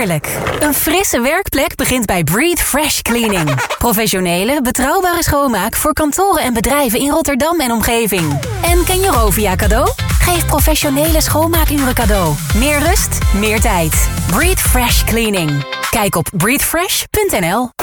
Heerlijk. Een frisse werkplek begint bij Breathe Fresh Cleaning. Professionele, betrouwbare schoonmaak voor kantoren en bedrijven in Rotterdam en omgeving. En ken je Rovia cadeau? Geef professionele schoonmaakuren cadeau. Meer rust, meer tijd. Breathe Fresh Cleaning. Kijk op breathefresh.nl.